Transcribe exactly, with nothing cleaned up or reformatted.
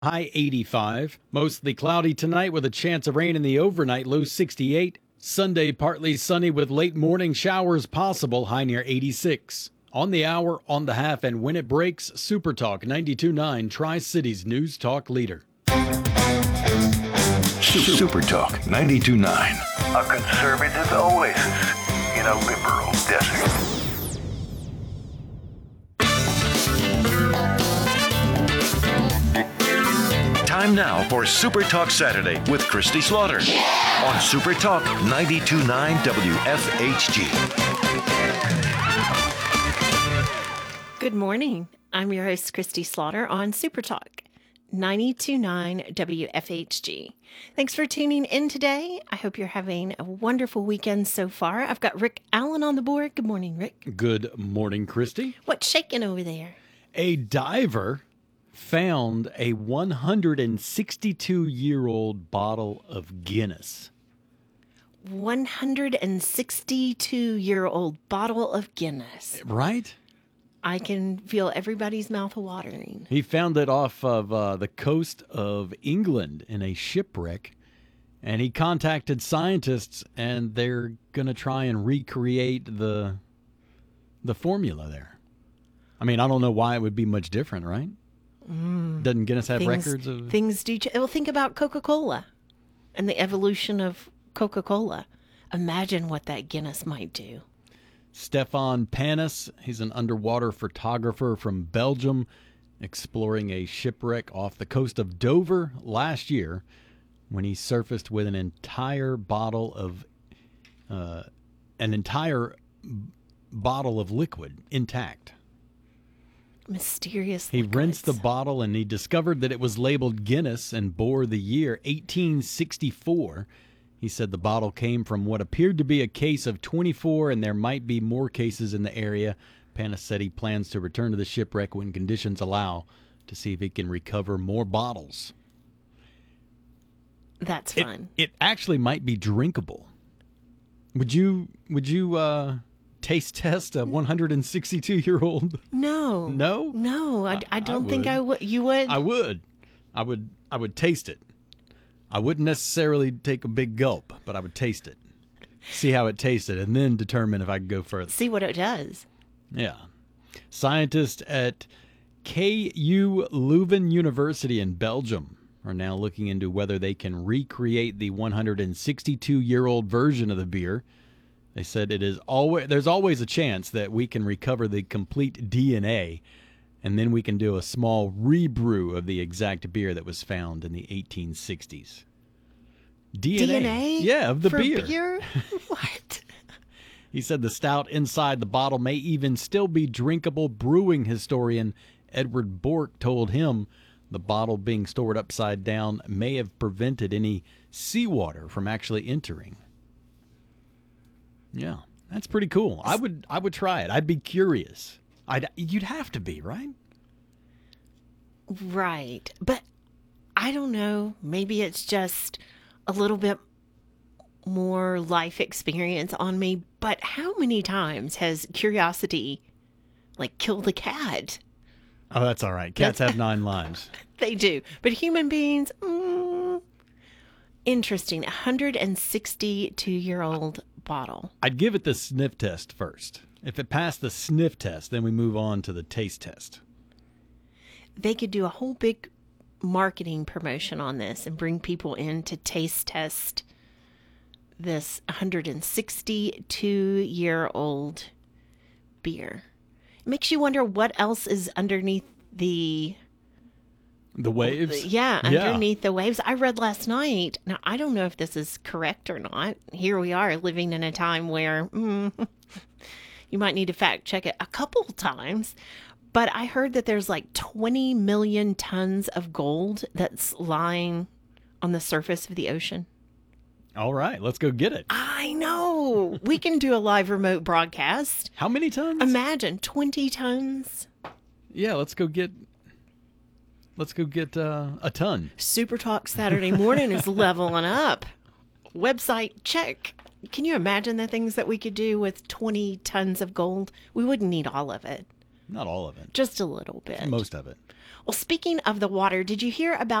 high eighty-five. Mostly cloudy tonight with a chance of rain in the overnight, low sixty-eight. Sunday, partly sunny with late morning showers possible, high near eighty-six. On the hour, on the half, and when it breaks, Super Talk ninety-two point nine, Tri-Cities News Talk leader. Super Talk ninety-two point nine. A conservative oasis in a liberal desert. Time now for Super Talk Saturday with Christy Slaughter on Super Talk ninety-two point nine W F H G. Good morning. I'm your host, Christy Slaughter, on Super Talk ninety-two point nine W F H G. Thanks for tuning in today. I hope you're having a wonderful weekend so far. I've got Rick Allen on the board. Good morning, Rick. Good morning, Christy. What's shaking over there? A diver found a one hundred sixty-two-year-old bottle of Guinness. one hundred sixty-two-year-old bottle of Guinness. Right? I can feel everybody's mouth watering. He found it off of uh, the coast of England in a shipwreck, and he contacted scientists, and they're going to try and recreate the the formula there. I mean, I don't know why it would be much different, right? Mm. Doesn't Guinness have things, records of things? Do ch- well, think about Coca-Cola and the evolution of Coca-Cola. Imagine what that Guinness might do. Stefan Panis, he's an underwater photographer from Belgium, exploring a shipwreck off the coast of Dover last year when he surfaced with an entire bottle of uh, an entire bottle of liquid intact. Mysterious He liquids. rinsed the bottle and he discovered that it was labeled Guinness and bore the year eighteen sixty-four. He said the bottle came from what appeared to be a case of twenty-four, and there might be more cases in the area. Panis said he plans to return to the shipwreck when conditions allow to see if he can recover more bottles. That's It, fun. it actually might be drinkable. Would you would you uh, taste test a one hundred sixty-two-year-old? No. No? No, I, I- I don't I think would. I would. You would? I would. I would I would taste it. I wouldn't necessarily take a big gulp, but I would taste it. See how it tasted, and then determine if I could go further. See what it does. Yeah. Scientists at K U Leuven University in Belgium are now looking into whether they can recreate the one hundred sixty-two-year-old version of the beer. They said it is always there's always a chance that we can recover the complete D N A, and then we can do a small rebrew of the exact beer that was found in the eighteen sixties. D N A? D N A? Yeah, of the For beer. beer? What? He said the stout inside the bottle may even still be drinkable. Brewing historian Edward Bork told him the bottle being stored upside down may have prevented any seawater from actually entering. Yeah, that's pretty cool. I would I would try it. I'd be curious. I'd you'd have to be, right? Right. But I don't know. Maybe it's just a little bit more life experience on me. But how many times has curiosity, like, killed a cat? Oh, that's all right. Cats have nine lives. They do. But human beings, mm, interesting. one hundred sixty-two-year-old bottle. I'd give it the sniff test first. If it passed the sniff test, then we move on to the taste test. They could do a whole big marketing promotion on this and bring people in to taste test this one hundred sixty-two-year-old beer. It makes you wonder what else is underneath the... The waves? Yeah, underneath the waves. I read last night. Now, I don't know if this is correct or not. Here we are living in a time where mm, you might need to fact check it a couple times. But I heard that there's like twenty million tons of gold that's lying on the surface of the ocean. All right, let's go get it. I know. We can do a live remote broadcast. How many tons? Imagine twenty tons. Yeah, let's go get let's go get uh, a ton. Super Talk Saturday morning is leveling up. Website check. Can you imagine the things that we could do with twenty tons of gold? We wouldn't need all of it. Not all of it. Just a little bit. Most of it. Well, Well, speaking of the water, did you hear about